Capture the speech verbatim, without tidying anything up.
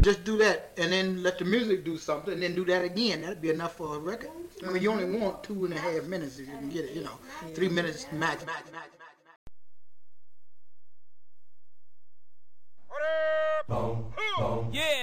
just do that, and then let the music do something, and then do that again. That'd be enough for a record. I mean, you only want two and a half minutes if you can get it. You know, three minutes max. max, max, max. Boom, boom. Yeah.